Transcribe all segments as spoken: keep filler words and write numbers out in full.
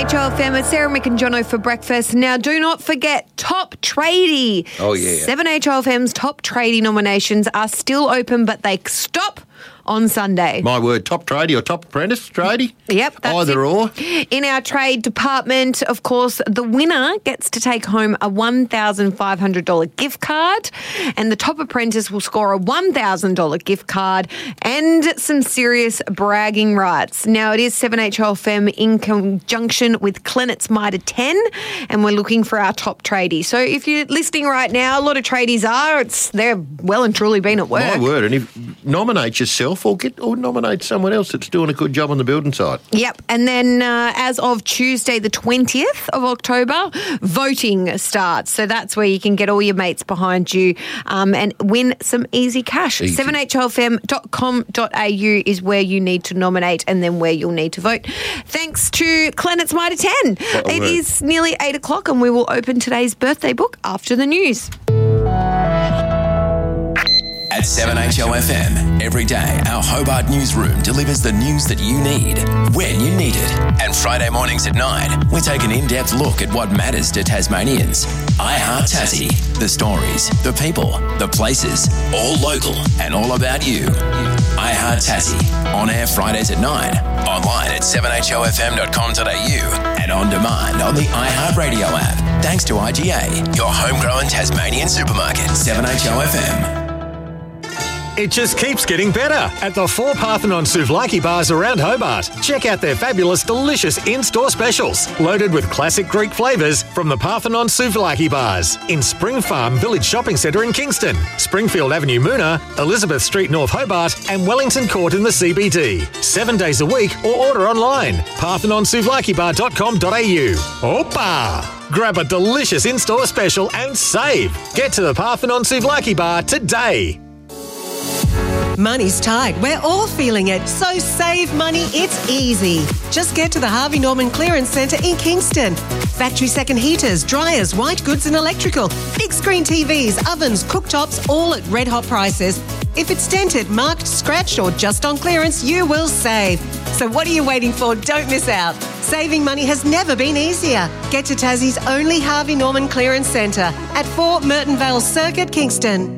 H O F M, it's Sarah, Mick and Jono for breakfast. Now, do not forget Top Tradie. Oh, yeah. seven H O F M's Top Tradie nominations are still open, but they stop on Sunday. My word, top tradie or top apprentice tradie? Yep. That's Either it. or. In our trade department, of course, the winner gets to take home a one thousand five hundred dollars gift card, and the top apprentice will score a one thousand dollars gift card and some serious bragging rights. Now, it is seven H O F M in conjunction with Clennett's Mitre ten, and we're looking for our top tradie. So if you're listening right now, a lot of tradies are. It's They're well and truly been at work. My word. And if nominate yourself or get or nominate someone else that's doing a good job on the building side. Yep. And then uh, as of Tuesday, the twentieth of October, voting starts. So that's where you can get all your mates behind you um, and win some easy cash. Easy. seven H O F M dot com dot a u is where you need to nominate and then where you'll need to vote. Thanks to Clennett's Mitre ten. What a It word. is nearly eight o'clock and we will open today's birthday book after the news. At seven H O F M, every day our Hobart newsroom delivers the news that you need, when you need it. And Friday mornings at nine, we take an in-depth look at what matters to Tasmanians. I Heart Tassie, the stories, the people, the places, all local and all about you. I Heart Tassie, on air Fridays at nine, online at seven H O F M dot com dot a u and on demand on the iHeartRadio app. Thanks to I G A, your homegrown Tasmanian supermarket, seven H O F M. It just keeps getting better at the four Parthenon Souvlaki bars around Hobart. Check out their fabulous, delicious in-store specials, loaded with classic Greek flavours from the Parthenon Souvlaki bars in Spring Farm Village Shopping Centre in Kingston, Springfield Avenue Moona, Elizabeth Street North Hobart and Wellington Court in the C B D. Seven days a week or order online. parthenon souvlaki bar dot com dot a u. Opa! Grab a delicious in-store special and save. Get to the Parthenon Souvlaki bar today. Money's tight. We're all feeling it. So save money. It's easy. Just get to the Harvey Norman Clearance Centre in Kingston. Factory second heaters, dryers, white goods and electrical. Big screen T Vs, ovens, cooktops, all at red hot prices. If it's dented, marked, scratched or just on clearance, you will save. So what are you waiting for? Don't miss out. Saving money has never been easier. Get to Tassie's only Harvey Norman Clearance Centre at four Merton Vale Circuit, Kingston.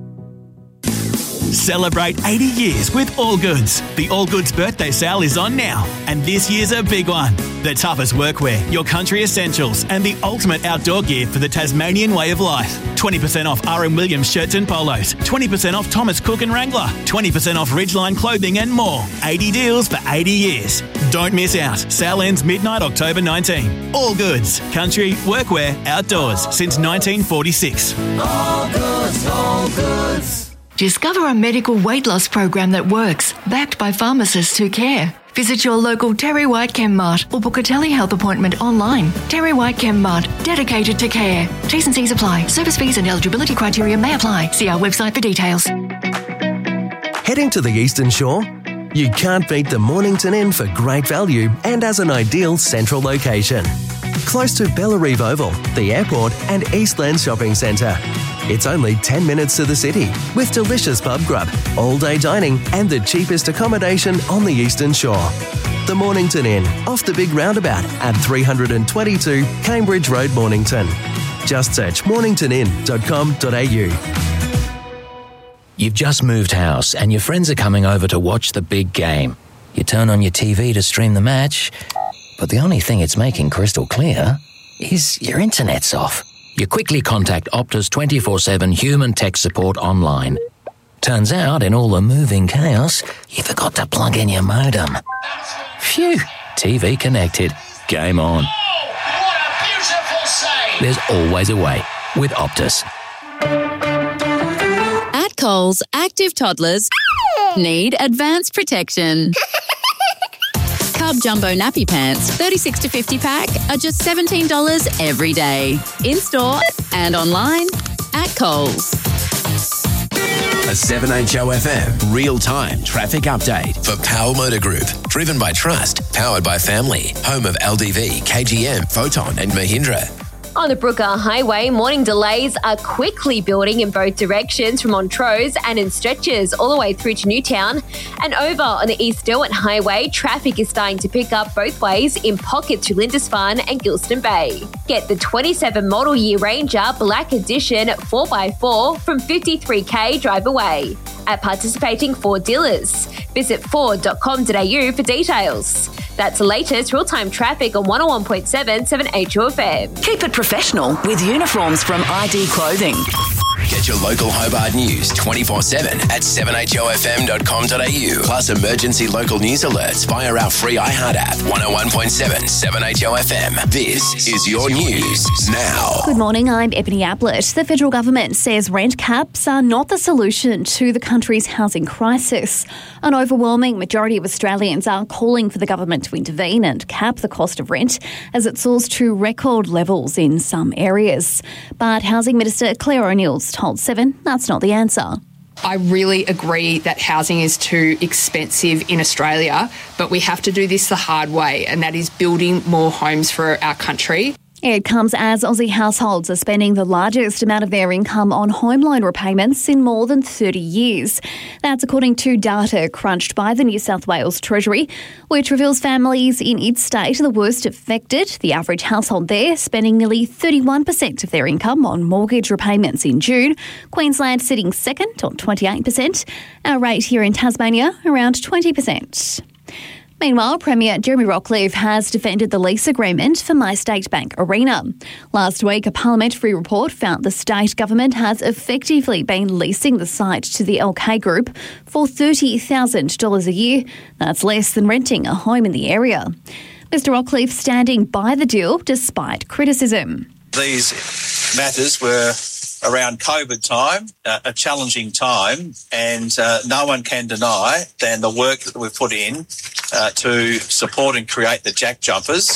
Celebrate eighty years with All Goods. The All Goods birthday sale is on now, and this year's a big one. The toughest workwear, your country essentials, and the ultimate outdoor gear for the Tasmanian way of life. twenty percent off R M Williams shirts and polos, twenty percent off Thomas Cook and Wrangler, twenty percent off Ridgeline clothing and more. eighty deals for eighty years. Don't miss out. Sale ends midnight October nineteenth. All Goods. Country, workwear, outdoors since nineteen forty-six. All Goods, All Goods. Discover a medical weight loss program that works, backed by pharmacists who care. Visit your local Terry White Chem Mart or book a telehealth appointment online. Terry White Chem Mart, dedicated to care. T's and C's apply. Service fees and eligibility criteria may apply. See our website for details. Heading to the Eastern Shore? You can't beat the Mornington Inn for great value and as an ideal central location. Close to Bellarive Oval, the airport and Eastland Shopping Centre. It's only ten minutes to the city with delicious pub grub, all-day dining and the cheapest accommodation on the Eastern Shore. The Mornington Inn, off the big roundabout at three twenty-two Cambridge Road, Mornington. Just search mornington inn dot com dot a u. You've just moved house and your friends are coming over to watch the big game. You turn on your T V to stream the match, but the only thing it's making crystal clear is your internet's off. You quickly contact Optus twenty-four seven human tech support online. Turns out, in all the moving chaos, you forgot to plug in your modem. Phew, T V connected. Game on. Oh, what a beautiful save! There's always a way with Optus. At Coles, active toddlers need advanced protection. Cub Jumbo Nappy Pants, thirty-six to fifty pack, are just seventeen dollars every day. In-store and online at Coles. A seven H O F M real-time traffic update for Powell Motor Group. Driven by trust, powered by family. Home of L D V, K G M, Photon and Mahindra. On the Brooker Highway, morning delays are quickly building in both directions from Montrose and in stretches all the way through to Newtown. And over on the East Derwent Highway, traffic is starting to pick up both ways in pockets through Lindisfarne and Gilston Bay. Get the twenty-seven model year Ranger Black Edition four by four from fifty-three k drive away at participating Ford dealers. Visit ford dot com dot a u for details. That's the latest real-time traffic on one oh one point seven seven H O F M. Keep it professional with uniforms from I D Clothing. Get your local Hobart news twenty-four seven at seven h o f m dot com dot a u. Plus emergency local news alerts via our free iHeart app. one oh one point seven, seven H O F M. This is your news now. Good morning, I'm Ebony Ablett. The federal government says rent caps are not the solution to the country's housing crisis. An overwhelming majority of Australians are calling for the government to intervene and cap the cost of rent as it soars to record levels in some areas. But Housing Minister Claire O'Neill's told Seven that's not the answer. I really agree that housing is too expensive in Australia, but we have to do this the hard way, and that is building more homes for our country. It comes as Aussie households are spending the largest amount of their income on home loan repayments in more than thirty years. That's according to data crunched by the New South Wales Treasury, which reveals families in its state are the worst affected. The average household there spending nearly thirty-one percent of their income on mortgage repayments in June. Queensland sitting second on twenty-eight percent. Our rate here in Tasmania around twenty percent. Meanwhile, Premier Jeremy Rockliff has defended the lease agreement for MyState Bank Arena. Last week, a parliamentary report found the state government has effectively been leasing the site to the L K Group for thirty thousand dollars a year. That's less than renting a home in the area. Mister Rockliff standing by the deal despite criticism. These matters were around COVID time, uh, a challenging time, and uh, no one can deny that the work that we've put in uh, to support and create the Jack Jumpers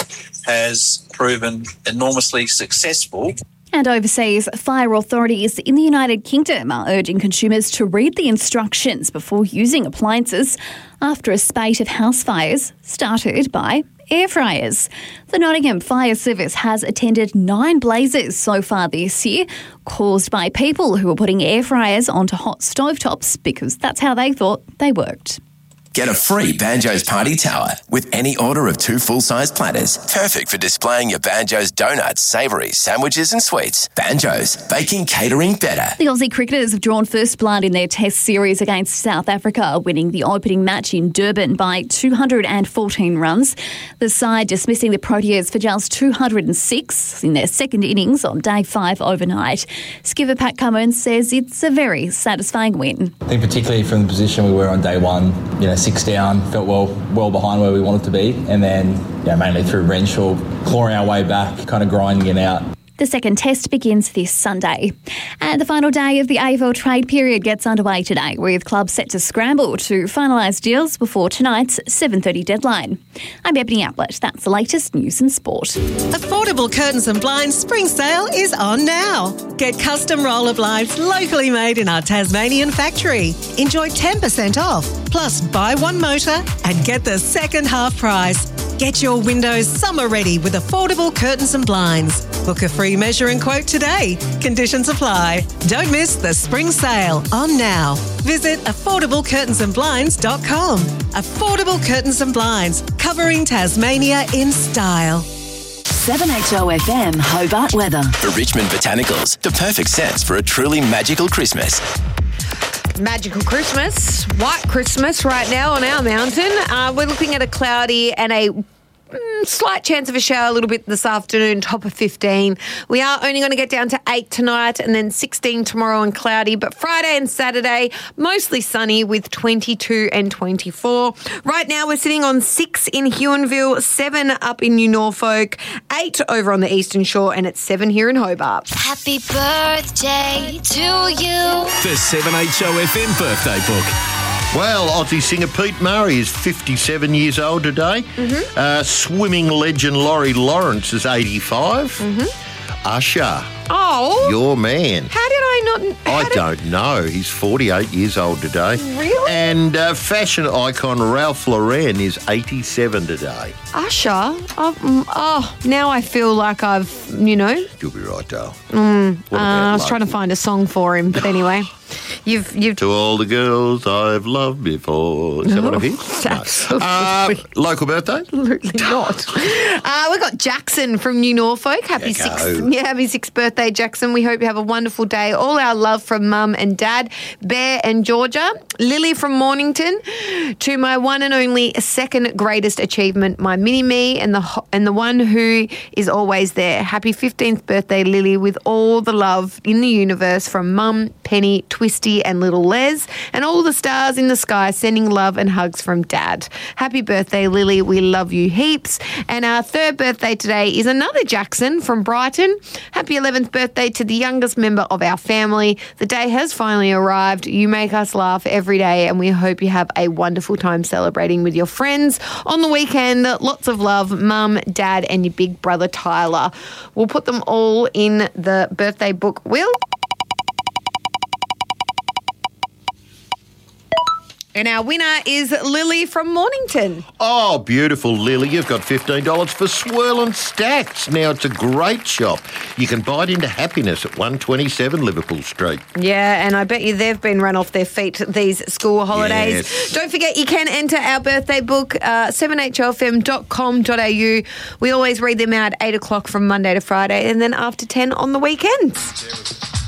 has proven enormously successful. And overseas, fire authorities in the United Kingdom are urging consumers to read the instructions before using appliances after a spate of house fires started by air fryers. The Nottingham Fire Service has attended nine blazes so far this year, caused by people who were putting air fryers onto hot stovetops because that's how they thought they worked. Get a free Banjo's Party Tower with any order of two full-size platters. Perfect for displaying your Banjo's donuts, savouries, sandwiches and sweets. Banjo's, baking catering better. The Aussie cricketers have drawn first blood in their test series against South Africa, winning the opening match in Durban by two hundred fourteen runs. The side dismissing the Proteas for just two hundred six in their second innings on day five overnight. Skipper Pat Cummins says it's a very satisfying win. I think particularly from the position we were on day one, you know, six down, felt well well behind where we wanted to be, and then yeah, mainly through Renshaw, clawing our way back, kind of grinding it out. The second test begins this Sunday. And the final day of the A F L trade period gets underway today, with clubs set to scramble to finalise deals before tonight's seven thirty deadline. I'm Ebony Ablett. That's the latest news and sport. Affordable Curtains and Blinds spring sale is on now. Get custom roller blinds locally made in our Tasmanian factory. Enjoy ten percent off, plus buy one motor and get the second half price. Get your windows summer ready with Affordable Curtains and Blinds. Book a free measure and quote today. Conditions apply. Don't miss the spring sale on now. Visit affordable curtains and blinds dot com. Affordable Curtains and Blinds, covering Tasmania in style. seven H O F M Hobart weather. For Richmond Botanicals, the perfect sense for a truly magical Christmas. Magical Christmas, white Christmas right now on our mountain. Uh, we're looking at a cloudy and a mm, slight chance of a shower a little bit this afternoon, top of fifteen. We are only going to get down to eight tonight and then sixteen tomorrow and cloudy. But Friday and Saturday, mostly sunny with twenty-two and twenty-four. Right now we're sitting on six in Huonville, seven up in New Norfolk, eight over on the Eastern Shore, and it's seven here in Hobart. Happy birthday to you. The seven H O F M birthday book. Well, Aussie singer Pete Murray is fifty-seven years old today. Mm-hmm. Uh, swimming legend Laurie Lawrence is eighty-five. Mm-hmm. Usher, Oh. your man. How did I not... I did, don't know. He's forty-eight years old today. Really? And uh, fashion icon Ralph Lauren is eighty-seven today. Usher? Oh, mm, oh, now I feel like I've, you know... You'll be right, Dale. Mm, uh, What about I was Loki? trying to find a song for him, but anyway. You've you've To all the girls I've loved before. Is that one of his? Absolutely. Uh, local birthday? Absolutely not. uh, we've got Jackson from New Norfolk. Happy Yeah, sixth, go. yeah, happy sixth birthday, Jackson. We hope you have a wonderful day. All our love from Mum and Dad, Bear and Georgia. Lily from Mornington. To my one and only second greatest achievement, my mini-me and the ho- and the one who is always there. Happy fifteenth birthday, Lily, with all the love in the universe from Mum, Penny, Twisty and little Les, and all the stars in the sky sending love and hugs from Dad. Happy birthday, Lily. We love you heaps. And our third birthday today is another Jackson from Brighton. Happy eleventh birthday to the youngest member of our family. The day has finally arrived. You make us laugh every day, and we hope you have a wonderful time celebrating with your friends on the weekend. Lots of love, Mum, Dad, and your big brother Tyler. We'll put them all in the birthday book, Will. And our winner is Lily from Mornington. Oh, beautiful, Lily. You've got fifteen dollars for Swirl and Stacks. Now, it's a great shop. You can bite into happiness at one twenty-seven Liverpool Street. Yeah, and I bet you they've been run off their feet these school holidays. Yes. Don't forget, you can enter our birthday book, uh, seven h o f m dot com dot a u. We always read them out at eight o'clock from Monday to Friday and then after ten on the weekends.